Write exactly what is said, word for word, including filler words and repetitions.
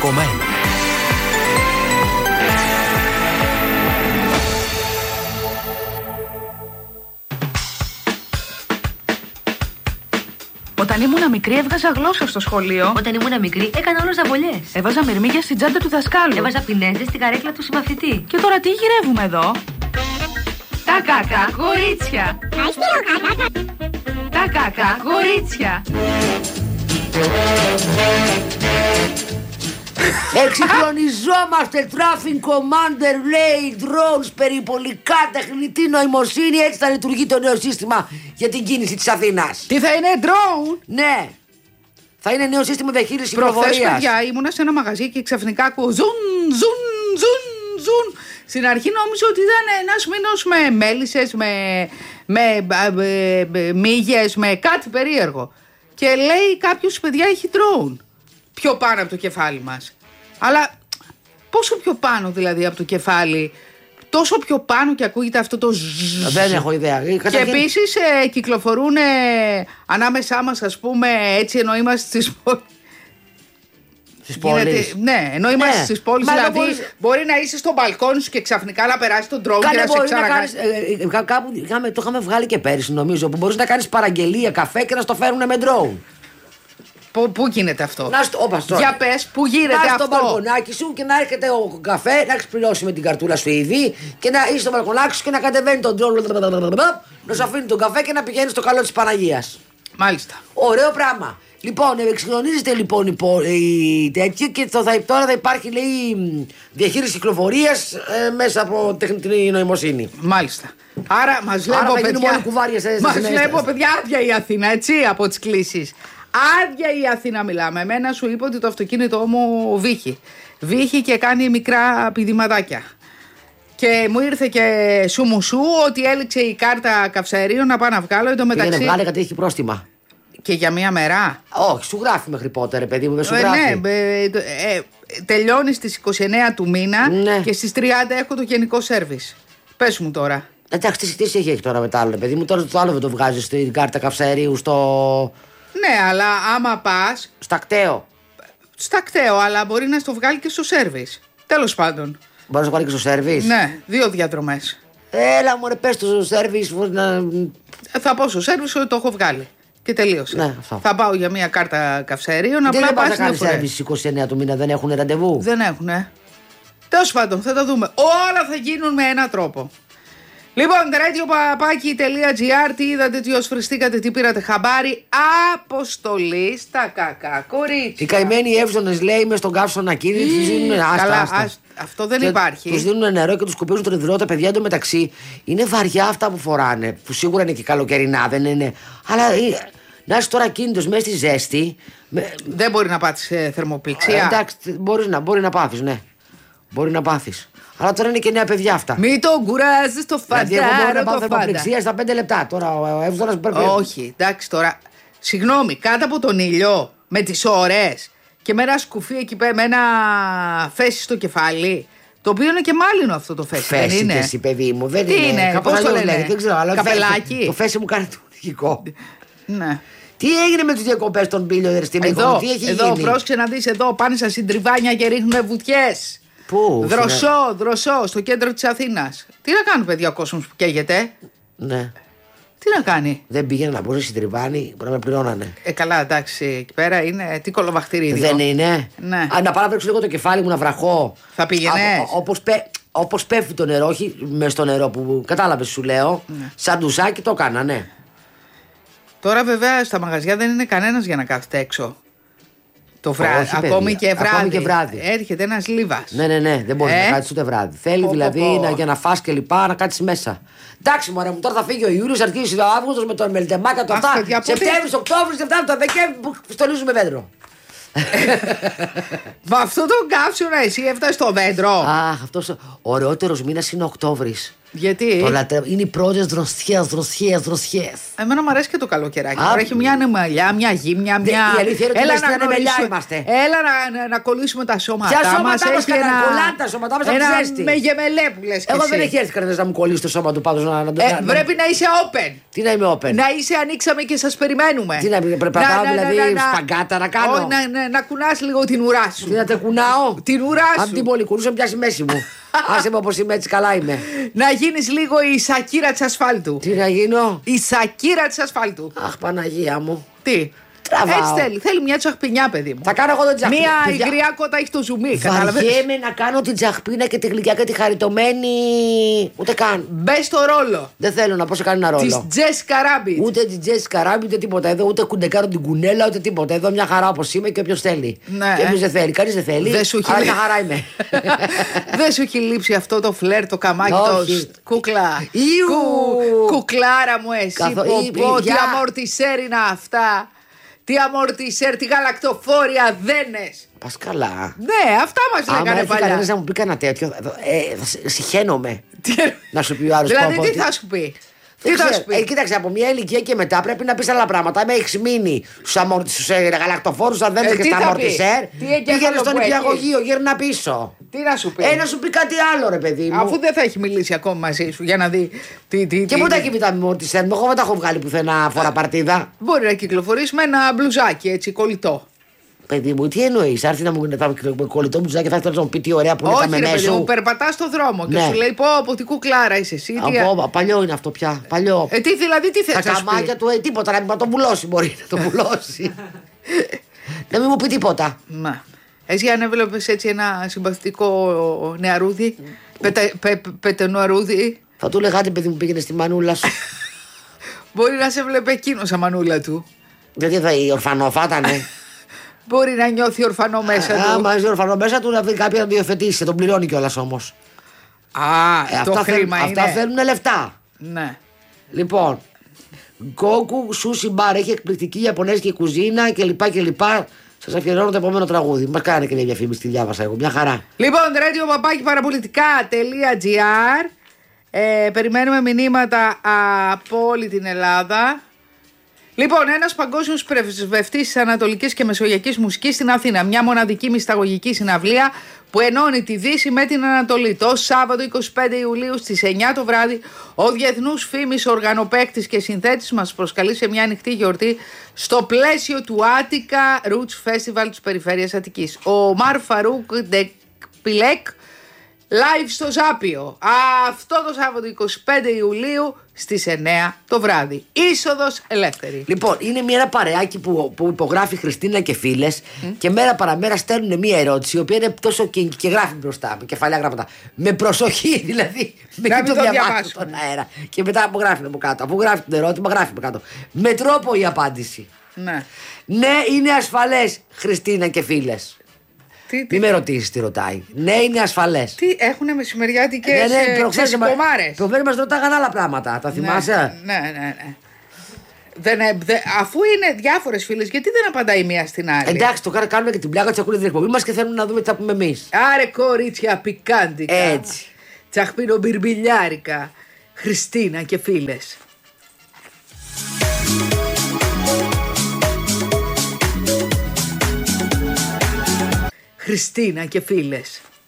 κόμμα ένα. Όταν ήμουν μικρή έβγαζα γλώσσα στο σχολείο. Όταν ήμουν μικρή έκανα όλο ζαμπολιές. Έβαζα μυρμήγκια στην τσάντα του δασκάλου. Έβαζα πινέζες στην καρέκλα του συμμαθητή. Και τώρα τι γυρεύουμε εδώ? Τα κακά κορίτσια. Τα κακά κορίτσια. Εξυγχρονιζόμαστε. Traffic Commander λέει drones, περιπολικά, τεχνητή νοημοσύνη. Έτσι θα λειτουργεί το νέο σύστημα για την κίνηση της Αθήνας. Τι θα είναι, drone? Ναι. Θα είναι νέο σύστημα διαχείρισης κυκλοφορίας. Προχθές, παιδιά, ήμουνα σε ένα μαγαζί και ξαφνικά ακούω ζουν, ζουν, ζουν, ζουν. Στην αρχή νόμιζα ότι ήταν ένας μήνος με μέλισσες, με, με, με, με μύγες, με κάτι περίεργο. Και λέει κάποιος, παιδιά, έχει drone πιο πάνω από το κεφάλι μας. Αλλά πόσο πιο πάνω δηλαδή από το κεφάλι? Τόσο πιο πάνω και ακούγεται αυτό το ζζζ. Δεν έχω ιδέα. Και Καταρχήν... επίσης ε, κυκλοφορούν ε, ανάμεσά μας, ας πούμε, έτσι ενώ είμαστε στις πόλεις. Στις πόλεις. Ναι, ενώ είμαστε ναι. στις πόλεις. Μα δηλαδή μπορείς... μπορεί να είσαι στο μπαλκόνι σου και ξαφνικά να περάσει τον drone και να σε ξανακάνει. Ε, ε, κάπου είχαμε, το είχαμε βγάλει και πέρυσι, νομίζω, που μπορείς να κάνεις παραγγελία καφέ και να στο φέρουν με drone. Πού, πού γίνεται αυτό? Να στο, όπα, για πες, πού γίνεται να αυτό? στο μπαλκονάκι σου και να έρχεται ο καφέ, να έχεις πληρώσει με την καρτούλα σου ήδη και να είσαι στο μπαλκονάκι σου και να κατεβαίνει τον drone, να σου αφήνει τον καφέ και να πηγαίνει στο καλό της Παναγίας. Μάλιστα. Ωραίο πράγμα. Λοιπόν, εξυγχρονίζεται λοιπόν η τέτοια και το θα, τώρα θα υπάρχει, λέει, διαχείριση κυκλοφορίας ε, μέσα από τεχνητή νοημοσύνη. Μάλιστα. Άρα μας βλέπω, παιδιά, μας βλέπω, παιδιά, άδεια η Αθήνα, έτσι, από τις κλήσεις. Άδεια η Αθήνα μιλάμε. Εμένα σου είπε ότι το αυτοκίνητό μου βύχει. Βύχει και κάνει μικρά πηδηματάκια. Και μου ήρθε και σου μου σου ότι έληξε η κάρτα καυσαερίων να πάω να βγάλω. Εν τω μεταξύ. Και να βγάλει γιατί έχει πρόστιμα. Και για μία μέρα. Όχι, σου γράφει μέχρι πότε, ρε παιδί μου, δεν σου γράφει. Ε, ναι, ε, ε, τελειώνει στις είκοσι εννέα του μήνα, ναι, και στις τριάντα έχω το γενικό σέρβις. Πες μου τώρα. Εντάξει, τι έχει τώρα μετά άλλο, παιδί μου, τώρα το άλλο δεν το βγάζει στην κάρτα καυσαερίου στο. Ναι, αλλά άμα πας. Στακτέο. Στακτέο, αλλά μπορεί να στο βγάλει και στο σέρβις. Τέλος πάντων. Μπορεί να το βάλει και στο σέρβις. Ναι, δύο διαδρομές. Έλα μου, ρε, πες το στο σέρβις. Να... Θα πω στο σέρβις ότι το έχω βγάλει. Και τελείωσε. Ναι, θα πάω για μια κάρτα καυσαερίων. Δεν απλά πας να κάνεις σέρβις είκοσι εννέα του μήνα, δεν έχουν ραντεβού. Δεν έχουν, ε. Τέλος πάντων, θα τα δούμε. Όλα θα γίνουν με έναν τρόπο. Λοιπόν, radio.papaki.gr, τι είδατε, τι osφριστήκατε, τι πήρατε χαμπάρι? Αποστολή στα κακά κορίτσια. Οι καημένοι εύζωνες, λέει, μες στον καύσωνα ακίνητη, τους δίνουν άστα. Καλά, άστα. ας, αυτό δεν και υπάρχει. Τους δίνουν νερό και τους σκουπίζουν τον υδρό. Τα παιδιά εντωμεταξύ είναι βαριά αυτά που φοράνε, που σίγουρα είναι και καλοκαιρινά, δεν είναι. Αλλά να είσαι τώρα κίνητος μέσα στη ζέστη. Δεν μπορεί να πάθεις ε, θερμοπληξία. Ε, εντάξει, μπορεί να, μπορεί να πάθεις, ναι. Μπορεί να πάθεις. Αλλά τώρα είναι και νέα παιδιά αυτά. Μην τον κουράζεις το φαντάρο. Δηλαδή, εγώ μπορώ να πάω θερμοπληξία στα πέντε λεπτά. Τώρα ο εύζωνας πρέπει. Όχι, εντάξει τώρα. Συγγνώμη, κάτω από τον ήλιο με τις ώρες και με ένα σκουφί εκεί πέρα, με ένα φέση στο κεφάλι. Το οποίο είναι και μάλινο αυτό το φέση. Φέση, δεν είναι. Και εσύ, παιδί μου, δεν τι είναι. είναι, πώς το λένε, δεν ξέρω, αλλά καπελάκι. Το φέση μου κάνει το λογικό. Ναι. Τι έγινε με τους διακοπές των Billionaires στην Μύκονο, τι έχει εδώ, γίνει? Πρόσεξε να δεις, εδώ πάνε στα συντριβάνια και ρίχνουν βουτιές. Πού? Δροσό, ναι. δροσό, στο κέντρο της Αθήνας. Τι να κάνουν, παιδιά, ο κόσμος που καίγεται? Ναι. Τι να κάνει? Δεν πήγαινε να μπω συντριβάνι, μπορεί να με πληρώνανε. Ε, καλά, εντάξει, εκεί πέρα είναι τι κολοβαχτηρίδιο. Δεν είναι. Ναι. Α, να πάω να παίξω λίγο το κεφάλι μου, να βραχώ. Θα πήγαινες? Όπως πέ, όπως πέφτει το νερό, όχι μες στο νερό που κατάλαβες, σου λέω. Ναι. Σαν ντουσάκι το έκανα, ναι. Τώρα βέβαια στα μαγαζιά δεν είναι κανένας για να κάθεται έξω. Το βράδυ, όχι, ακόμη, και βράδυ. ακόμη και βράδυ. Έρχεται ένας λίβας. Ναι, ναι, ναι, δεν μπορεί ε? να κάτσει ούτε βράδυ. Θέλει πω, δηλαδή πω, πω. Να, για να φας και λοιπά να κάτσει μέσα. Εντάξει, μωρέ μου, τώρα θα φύγει ο Ιούλιος, αρχίσει ο Αύγουστος με τον Μελτεμάκα το αυτά. Σεπτέμβρης, Οκτώβρης, Σεπτέμβρης, το Δεκέμβρη που στολίζουμε δέντρο. Με αυτό τον καύσωνα εσύ έφτασε στο δέντρο. Αχ, αυτός ο ωραιότερος μήνας είναι Οκτώβρης. Γιατί? Το λατρεύω. Είναι οι πρώτες δροσιές, δροσιές, δροσιές. Εμένα μου αρέσει και το καλοκαιράκι. Τώρα έχει μια ανεμελιά, μια γύμνια, μια. Η αλήθεια είναι ότι έλα στην να ανεμελιά γνωρίσουμε- είμαστε. Έλα να, να, να κολλήσουμε τα σώματά Ποια σώματά μας, Έχει καλά, ένα- κολλάνε τα σώματά μας από τη ένα ζέστη. με γεμελέ που λες κι Εγώ εσύ. δεν έχει έρθει κανένα να μου κολλήσει το σώμα του πάντως να, να, Ε, να- πρέπει να είσαι open. Τι να είμαι open. Να είσαι ανοίξαμε και σας περιμένουμε. Τι να πρέπει να κάνω, δηλαδή, σπαγκάτα να κάνω? Όχι, να, να, να κουνάς λίγο την ουρά σου. Τι να τε κουνάω. Την ουρά Αν σου. την πολυκουνούσα μου πιάσει μέση μου. Άσε με όπως είμαι, έτσι καλά είμαι. Να γίνεις λίγο η Σακύρα της ασφάλτου. Τι να γίνω. Η Σακύρα της ασφάλτου. Αχ, Παναγία μου. Τι. Τραβάω. Έτσι θέλει. Θέλει μια τσαχπινιά, παιδί μου. Θα κάνω εγώ το τζαχπίνα. Μία Παιδιά, υγριά κότα έχει το ζουμί. Καταλαβαίνεις. βαριέμαι να κάνω την τζαχπίνα και τη γλυκιά και τη χαριτωμένη. Ούτε καν. Μπε στο ρόλο Δεν θέλω να πω σε κανένα τη ρόλο. Τζέσικα Ράμπιτ. Ούτε την Τζέσικα Ράμπιτ, ούτε τίποτα. Εδώ ούτε κουντεκάρω την κουνέλα, ούτε τίποτα. Εδώ μια χαρά όπως είμαι και όποιος θέλει. Ναι. Και όποιος δεν θέλει. Κανείς δεν θέλει. Δεν σου έχει Αλλά λεί- μια χαρά είμαι. Δεν σου έχει λείψει αυτό το φλερ, το καμάκι, το Όχι. σ- κούκλα. Ιου. Κου- κουκλάρα μου, εσύ. Καθο- Πω, ή- πω, ή- τι για. αμορτισέρ είναι αυτά. Τι αμορτισέρ, τι γαλακτοφόρια δένες. Πας καλά. Ναι, αυτά μας Άμα λέγανε έρθει παλιά. κανένας να μου πει κανένα τέτοιο, ε, θα σε- συχαίνομαι. Τι- Να σου πει ο άλλος. Δηλαδή, πω, πω, τι θα σου πει. Δεν Τι θα ξέρω. σου πει. Ε, κοίταξε, από μια ηλικία και μετά πρέπει να πει άλλα πράγματα. Με έχει μείνει στου αμορ... ε, γαλακτοφόρου, αν δεν Ε, έχει τι στα θα αμορτισέρ. πει? Τι εγκέφαλο Πήγαινε στον που έχει? νηπιαγωγείο, γύρνα πίσω. Τι να σου πει. Ε, να σου πει κάτι άλλο, ρε παιδί μου. Αφού δεν θα έχει μιλήσει ακόμα μαζί σου για να δει. Τι, τι, Και τι- πού τα έχει πει τα αμορτισέρ μου, εγώ δεν τα έχω βγάλει πουθενά φορά παρτίδα. Μπορεί να κυκλοφορήσει με ένα μπλουζάκι έτσι κολλητό. Παιδί μου, τι εννοεί, άρθει να μου γίνει με κολλητό μου τζάκι, θα ήθελα να μου πει τι ωραία που είναι τα Όχι, ρε μεμέ παιδί μου, σου. περπατά στο δρόμο και Ναι. σου λέει: Πω, από τι κουκλάρα είσαι εσύ. Τι... Από, παλιό είναι αυτό πια. Παλιό. Ε, τι δηλαδή, τι θες Τα να σου πει. καμάκια του, ε, τίποτα, να μην το πουλώσει μπορεί να το πουλώσει. Να μην μου πει τίποτα. Μα. Εσύ αν έβλεπες έτσι ένα συμπαθητικό νεαρούδι, πετε, πε, πετενουαρούδι, Θα του λέγατε, παιδί μου, πήγαινε στη μανούλα σου. μπορεί να σε βλέπει εκείνο σαν μανούλα του. Γιατί θα η ορφανοφάτανε. Μπορεί να νιώθει ορφανό μέσα του. Άμα είσαι ορφανό μέσα του, να βρει κάποια να το υιοθετήσει. Τον πληρώνει κιόλα όμω. Α, Ε, το αυτά χρήμα θέλουν, είναι. αυτά θέλουν λεφτά. Ναι. Λοιπόν, Γκόκου, Σούσι Μπαρ, έχει εκπληκτική ιαπωνέζικη κουζίνα κλπ. κλπ. Σα αφιερώνω το επόμενο τραγούδι. Μα κάνει και μια διαφήμιση, τη διάβασα εγώ. Μια χαρά. Λοιπόν, radio παπάκι παραπολιτικά.gr. Ε, περιμένουμε μηνύματα από όλη την Ελλάδα. Λοιπόν, ένας παγκόσμιος πρεσβευτής της Ανατολικής και Μεσογειακής Μουσικής στην Αθήνα. Μια μοναδική μυσταγωγική συναυλία που ενώνει τη Δύση με την Ανατολή. Το Σάββατο εικοστή πέμπτη Ιουλίου στις εννιά το βράδυ, ο διεθνούς φήμης οργανοπαίκτης και συνθέτης μας προσκαλεί σε μια ανοιχτή γιορτή στο πλαίσιο του Attica Roots Festival της Περιφέρειας Αττικής. Ο Μαρ Φαρούκ Ντεκπιλέκ live στο Ζάπιο. Αυτό το Σάββατο εικοστή πέμπτη Ιουλίου στις εννιά το βράδυ. Είσοδος ελεύθερη. Λοιπόν, είναι μια ένα παρεάκι που, που υπογράφει Χριστίνα και φίλες mm. και μέρα παραμέρα στέλνουν μια ερώτηση η οποία είναι τόσο kinky και γράφει μπροστά με κεφαλαία γράμματα. Με προσοχή δηλαδή. Με Να και μην το το διαβάσω διαβάσουμε. στον αέρα. Και μετά απογράφει από κάτω. Αφού γράφει το ερώτημα, γράφει από κάτω. Με τρόπο η απάντηση. Ναι. Ναι, είναι ασφαλές, Χριστίνα και φίλες. Τι, τι, Μην με ρωτήσει τι ρωτάει. Ναι, είναι ασφαλές. τι έχουνε μεσημεριάτικες Ναι, ναι, ε, προχθές μα- ξεσηκωμάρες. προχθές μας ρωτάγαν άλλα πράγματα. Τα θυμάσαι. Ναι, ναι, ναι. ναι. Δεν, ε, δε, αφού είναι διάφορες φίλες, γιατί δεν απαντάει η μία στην άλλη. Εντάξει, το κα- κάνουμε και την πλάκα, τσακούνε την εκπομπή μας και θέλουν να δούμε τι θα πούμε εμείς. Άρε κορίτσια πικάντικα. Έτσι. Τσαχπίνο μπιρμπιλιάρικα. Χριστίνα και φίλες. Χριστίνα και φίλες.